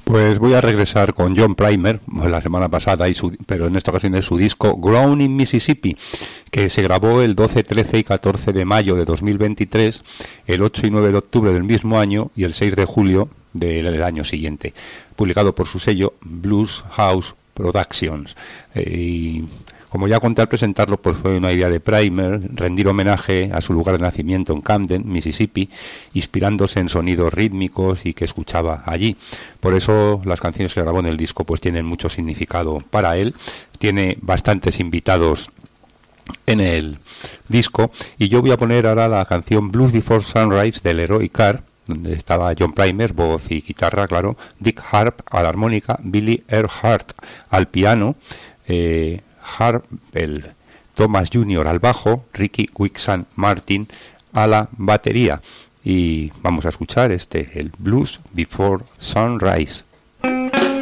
Pues voy a regresar con John Primer, la semana pasada, pero en esta ocasión es su disco Grown in Mississippi, que se grabó el 12, 13 y 14 de mayo de 2023, el 8 y 9 de octubre del mismo año y el 6 de julio del año siguiente, publicado por su sello Blues House Productions. Y como ya conté al presentarlo, pues fue una idea de Primer rendir homenaje a su lugar de nacimiento en Camden, Mississippi, inspirándose en sonidos rítmicos y que escuchaba allí. Por eso las canciones que grabó en el disco pues tienen mucho significado para él. Tiene bastantes invitados en el disco y yo voy a poner ahora la canción Blues Before Sunrise del Heroic Car, donde estaba John Primer, voz y guitarra, claro, Dick Harp a la armónica, Billy Earhart al piano, el Thomas Jr. al bajo, Ricky Wixan Martin a la batería. Y vamos a escuchar el Blues Before Sunrise.